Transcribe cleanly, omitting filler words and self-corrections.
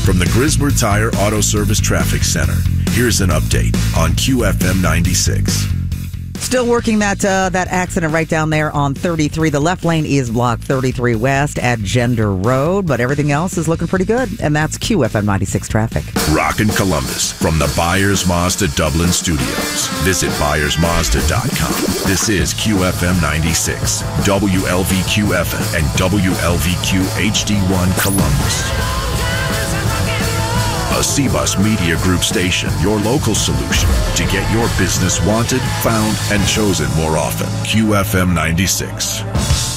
From the Griswold Tire Auto Service Traffic Center, here's an update on QFM 96. Still working that accident right down there on 33. The left lane is blocked 33 West at Gender Road, but everything else is looking pretty good. And that's QFM 96 traffic. Rockin' Columbus from the Byers Mazda Dublin Studios. Visit ByersMazda.com. This is QFM 96, WLVQ-FM, and WLVQ HD1 Columbus. A C-Bus Media Group station, your local solution to get your business wanted, found, and chosen more often. QFM 96.